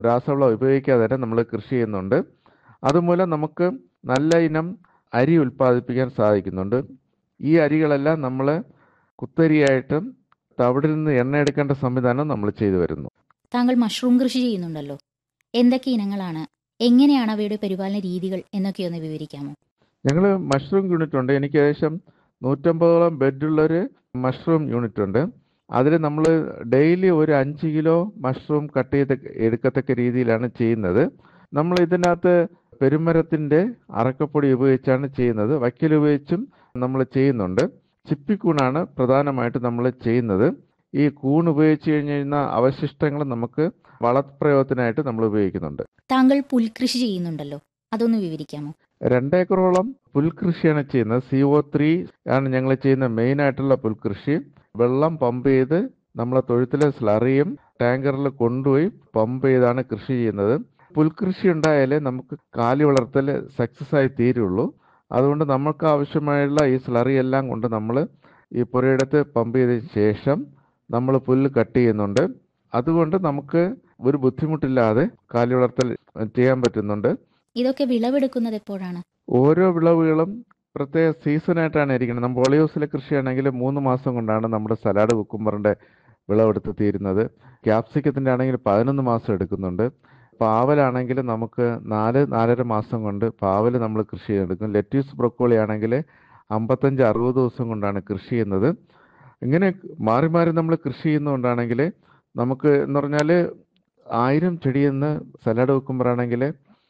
രാസവളം ഉപയോഗിക്കാതെ തന്നെ നമ്മൾ കൃഷി ചെയ്യുന്നുണ്ട്. അതുമൂലം നമുക്ക് നല്ല ഇനം അരി ഉൽപ്പാദിപ്പിക്കാൻ സാധിക്കുന്നുണ്ട്. ഈ അരികളെല്ലാം നമ്മൾ കുത്തരിയായിട്ടും തവിടിൽ നിന്ന് എണ്ണ എടുക്കേണ്ട സംവിധാനം നമ്മൾ ചെയ്തു വരുന്നു. താങ്കൾ മഷ്റൂം കൃഷി ചെയ്യുന്നുണ്ടല്ലോ. എന്തൊക്കെ ഇനങ്ങളാണ്, എങ്ങനെയാണ് അവയുടെ പരിപാലന രീതികൾ എന്നൊക്കെ ഒന്ന് വിവരിക്കാമോ? ഞങ്ങൾ മഷ്റൂം യൂണിറ്റ് ഉണ്ട്. എനിക്ക് ഏകദേശം 150ഓളം ബെഡുള്ളൊരു മഷ്റൂം യൂണിറ്റ് ഉണ്ട്. അതിൽ നമ്മൾ ഡെയിലി ഒരു 5 കിലോ മഷ്റൂം കട്ട് ചെയ്ത് എടുക്കത്തക്ക രീതിയിലാണ് ചെയ്യുന്നത്. നമ്മൾ ഇതിനകത്ത് പെരുമരത്തിൻ്റെ അറക്കപ്പൊടി ഉപയോഗിച്ചാണ് ചെയ്യുന്നത്. വൈക്കോൽ ഉപയോഗിച്ചും നമ്മൾ ചെയ്യുന്നുണ്ട്. ചിപ്പിക്കൂണാണ് പ്രധാനമായിട്ട് നമ്മൾ ചെയ്യുന്നത്. ഈ കൂൺ ഉപയോഗിച്ച് കഴിഞ്ഞ് കഴിഞ്ഞാൽ അവശിഷ്ടങ്ങൾ നമുക്ക് വളപ്രയോഗത്തിനായിട്ട് നമ്മൾ ഉപയോഗിക്കുന്നുണ്ട്. താങ്കൾ പുൽകൃഷി ചെയ്യുന്നുണ്ടല്ലോ, അതൊന്ന് വിവരിക്കാമോ? 2 ഏക്കറോളം പുൽകൃഷിയാണ് ചെയ്യുന്നത്. CO3 ആണ് ഞങ്ങൾ ചെയ്യുന്ന മെയിൻ ആയിട്ടുള്ള പുൽകൃഷി. വെള്ളം പമ്പ് ചെയ്ത് നമ്മളെ തൊഴുത്തിലെ സ്ലറിയും ടാങ്കറിൽ കൊണ്ടുപോയി പമ്പ് ചെയ്താണ് കൃഷി ചെയ്യുന്നത്. പുൽകൃഷി ഉണ്ടായാലേ നമുക്ക് കാലി വളർത്തൽ സക്സസ് ആയി തീരുള്ളൂ. അതുകൊണ്ട് നമുക്ക് ആവശ്യമായുള്ള ഈ സ്ലറി എല്ലാം കൊണ്ട് നമ്മൾ ഈ പുരയിടത്ത് പമ്പ് ചെയ്തതിന് ശേഷം നമ്മൾ പുല്ല് കട്ട് ചെയ്യുന്നുണ്ട്. അതുകൊണ്ട് നമുക്ക് ഒരു ബുദ്ധിമുട്ടില്ലാതെ കാലി വളർത്തൽ ചെയ്യാൻ പറ്റുന്നുണ്ട്. ഇതൊക്കെ വിളവെടുക്കുന്നത് എപ്പോഴാണ്? ഓരോ വിളവുകളും പ്രത്യേക സീസണായിട്ടാണ് ഇരിക്കുന്നത്. നമ്മൾ ഒളിയോസിലെ കൃഷിയാണെങ്കിൽ 3 മാസം കൊണ്ടാണ് നമ്മുടെ സലാഡ് കുക്കുംബറിൻ്റെ വിളവെടുത്ത് തീരുന്നത്. ക്യാപ്സിക്കത്തിൻ്റെ ആണെങ്കിൽ 11 മാസം എടുക്കുന്നുണ്ട്. പാവലാണെങ്കിൽ നമുക്ക് 4-4.5 മാസം കൊണ്ട് പാവൽ നമ്മൾ കൃഷി ചെയ്തെടുക്കും. ലെറ്റ്യൂസ് ബ്രൊക്കോളി ആണെങ്കിൽ 55-60 ദിവസം കൊണ്ടാണ് കൃഷി ചെയ്യുന്നത്. ഇങ്ങനെ മാറി മാറി നമ്മൾ കൃഷി ചെയ്യുന്നതുകൊണ്ടാണെങ്കിൽ നമുക്ക് എന്ന് പറഞ്ഞാൽ 1000 ചെടിയിൽ നിന്ന് സലാഡ് കുക്കുംബറാണെങ്കിൽ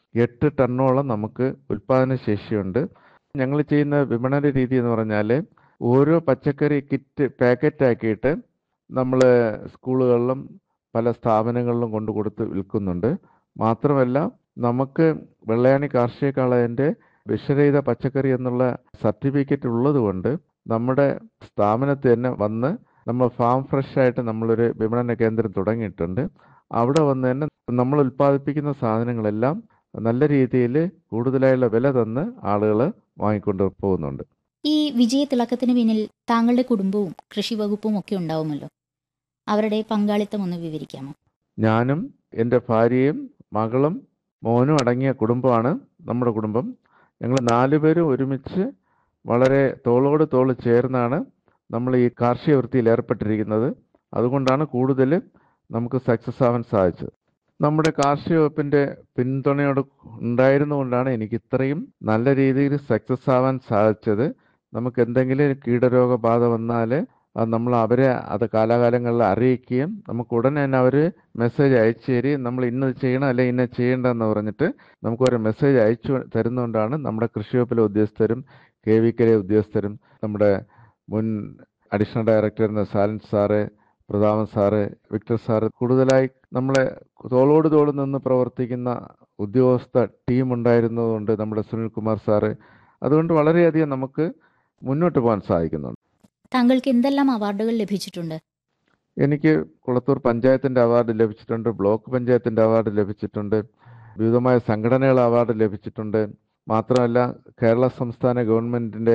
8 ടണ്ണോളം നമുക്ക് ഉൽപ്പാദന ശേഷിയുണ്ട്. ഞങ്ങൾ ചെയ്യുന്ന വിപണന രീതി എന്ന് പറഞ്ഞാൽ ഓരോ പച്ചക്കറി കിറ്റ് പാക്കറ്റ് ആക്കിയിട്ട് നമ്മൾ സ്കൂളുകളിലും പല സ്ഥാപനങ്ങളിലും കൊണ്ട് കൊടുത്ത് വിൽക്കുന്നുണ്ട്. മാത്രമല്ല നമുക്ക് വെള്ളയാണി കാർഷിക കളയൻ്റെ വിഷരഹിത പച്ചക്കറി എന്നുള്ള സർട്ടിഫിക്കറ്റ് ഉള്ളത് കൊണ്ട് നമ്മുടെ സ്ഥാപനത്തിൽ തന്നെ വന്ന് നമ്മൾ ഫാം ഫ്രഷ് ആയിട്ട് നമ്മളൊരു വിപണന കേന്ദ്രം തുടങ്ങിയിട്ടുണ്ട്. അവിടെ വന്ന് തന്നെ നമ്മൾ ഉൽപ്പാദിപ്പിക്കുന്ന സാധനങ്ങളെല്ലാം നല്ല രീതിയിൽ കൂടുതലായുള്ള വില തന്ന് ആളുകൾ വാങ്ങിക്കൊണ്ട് പോകുന്നുണ്ട്. ഈ വിജയത്തിളക്കത്തിന് പിന്നിൽ താങ്കളുടെ കുടുംബവും കൃഷി വകുപ്പും ഒക്കെ ഉണ്ടാവുമല്ലോ. അവരുടെ പങ്കാളിത്തം ഒന്ന് വിവരിക്കാമോ? ഞാനും എൻ്റെ ഭാര്യയും മകളും മോനും അടങ്ങിയ കുടുംബമാണ് നമ്മുടെ കുടുംബം. ഞങ്ങൾ 4 പേരും ഒരുമിച്ച് വളരെ തോളോട് തോൾ ചേർന്നാണ് നമ്മൾ ഈ കാർഷിക വൃത്തിയിൽ ഏർപ്പെട്ടിരിക്കുന്നത്. അതുകൊണ്ടാണ് കൂടുതൽ നമുക്ക് സക്സസ് ആവാൻ സാധിച്ചത്. നമ്മുടെ കാർഷിക വകുപ്പിൻ്റെ പിന്തുണയോട് ഉണ്ടായിരുന്നുകൊണ്ടാണ് എനിക്ക് ഇത്രയും നല്ല രീതിയിൽ സക്സസ് ആവാൻ സാധിച്ചത്. നമുക്ക് എന്തെങ്കിലും കീടരോഗബാധ വന്നാൽ നമ്മൾ അവരെ അത് കാലാകാലങ്ങളിൽ അറിയിക്കുകയും നമുക്ക് ഉടനെ തന്നെ അവർ മെസ്സേജ് അയച്ചു തരികയും നമ്മൾ ഇന്നത് ചെയ്യണം അല്ലെ ഇന്നത് ചെയ്യേണ്ടെന്ന് പറഞ്ഞിട്ട് നമുക്കൊരു മെസ്സേജ് അയച്ചു തരുന്നതുകൊണ്ടാണ് നമ്മുടെ കൃഷി വകുപ്പിലെ ഉദ്യോഗസ്ഥരും KVK ഉദ്യോഗസ്ഥരും നമ്മുടെ മുൻ അഡീഷണൽ ഡയറക്ടർ എന്ന സാലൻ sir, Prathapan sir, Victor sir കൂടുതലായി നമ്മളെ തോളോട് തോൾ നിന്ന് പ്രവർത്തിക്കുന്ന ഉദ്യോഗസ്ഥ ടീം ഉണ്ടായിരുന്നതുകൊണ്ട് നമ്മുടെ സുനിൽകുമാർ സാറ്, അതുകൊണ്ട് വളരെയധികം നമുക്ക് മുന്നോട്ട് പോകാൻ സാധിക്കുന്നുണ്ട്. താങ്കൾക്ക് എന്തെല്ലാം അവാർഡുകൾ ലഭിച്ചിട്ടുണ്ട്? എനിക്ക് കുളത്തൂർ പഞ്ചായത്തിൻ്റെ അവാർഡ് ലഭിച്ചിട്ടുണ്ട്, ബ്ലോക്ക് പഞ്ചായത്തിൻ്റെ അവാർഡ് ലഭിച്ചിട്ടുണ്ട്, വിവിധമായ സംഘടനകൾ അവാർഡ് ലഭിച്ചിട്ടുണ്ട്. മാത്രമല്ല കേരള സംസ്ഥാന ഗവൺമെൻറ്റിൻ്റെ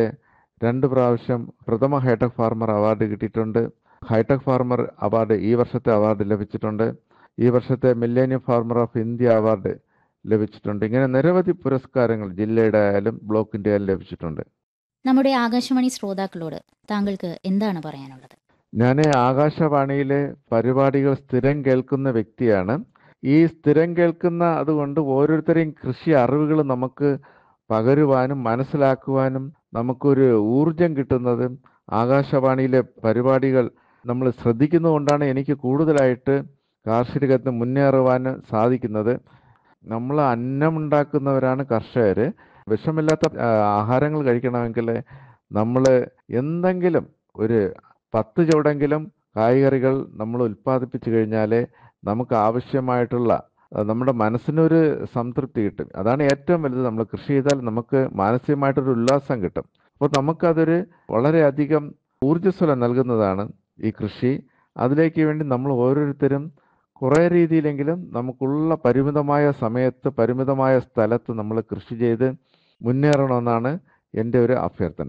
2 പ്രാവശ്യം പ്രഥമ ഹൈടെക് ഫാർമർ അവാർഡ് കിട്ടിയിട്ടുണ്ട്. ഹൈടെക് ഫാർമർ അവാർഡ് ഈ വർഷത്തെ അവാർഡ് ലഭിച്ചിട്ടുണ്ട്. ഈ വർഷത്തെ millennium farmer of India award ലഭിച്ചിട്ടുണ്ട്. ഇങ്ങനെ നിരവധി പുരസ്കാരങ്ങൾ ജില്ലയുടെ ആയാലും ബ്ലോക്കിൻ്റെ ആയാലും ലഭിച്ചിട്ടുണ്ട്. നമ്മുടെ ആകാശവാണി ശ്രോതാക്കളോട് താങ്കൾക്ക് എന്താണ് പറയാനുള്ളത്? ഞാൻ ആകാശവാണിയിലെ പരിപാടികൾ സ്ഥിരം കേൾക്കുന്ന വ്യക്തിയാണ്. ഈ സ്ഥിരം കേൾക്കുന്ന അതുകൊണ്ട് ഓരോരുത്തരെയും കൃഷി അറിവുകൾ നമുക്ക് പകരുവാനും മനസ്സിലാക്കുവാനും നമുക്കൊരു ഊർജം കിട്ടുന്നത് ആകാശവാണിയിലെ പരിപാടികൾ നമ്മൾ ശ്രദ്ധിക്കുന്നതുകൊണ്ടാണ് എനിക്ക് കൂടുതലായിട്ട് കാർഷിക രംഗത്ത് മുന്നേറുവാൻ സാധിക്കുന്നത്. നമ്മൾ അന്നമുണ്ടാക്കുന്നവരാണ് കർഷകർ. വിഷമില്ലാത്ത ആഹാരങ്ങൾ കഴിക്കണമെങ്കിൽ നമ്മൾ എന്തെങ്കിലും ഒരു 10 ചുവടെങ്കിലും കായ്കറികൾ നമ്മൾ ഉൽപ്പാദിപ്പിച്ചു കഴിഞ്ഞാൽ നമുക്ക് ആവശ്യമായിട്ടുള്ള നമ്മുടെ മനസ്സിനൊരു സംതൃപ്തി കിട്ടും. അതാണ് ഏറ്റവും വലുത്. നമ്മൾ കൃഷി ചെയ്താൽ നമുക്ക് മാനസികമായിട്ടൊരു ഉല്ലാസം കിട്ടും. അപ്പോൾ നമുക്കതൊരു വളരെയധികം ഊർജ്ജസ്വലം നൽകുന്നതാണ് ഈ കൃഷി. അതിലേക്ക് വേണ്ടി നമ്മൾ ഓരോരുത്തരും കുറേ രീതിയിലെങ്കിലും നമുക്കുള്ള പരിമിതമായ സമയത്ത് പരിമിതമായ സ്ഥലത്ത് നമ്മൾ കൃഷി ചെയ്ത് മുന്നേറണമെന്നാണ് എൻ്റെ ഒരു അഭ്യർത്ഥന.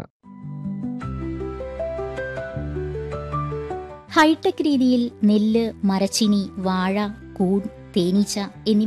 ഹൈടെക് രീതിയിൽ നെല്ല്, മരച്ചീനി, വാഴ, കൂൺ, തേനീച്ച എന്നീ